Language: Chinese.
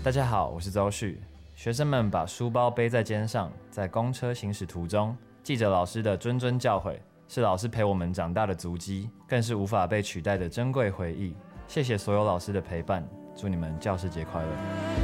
大家好，我是周旭。学生们把书包背在肩上，在公车行驶途中，记着老师的谆谆教诲，是老师陪我们长大的足迹，更是无法被取代的珍贵回忆。谢谢所有老师的陪伴，祝你们教师节快乐！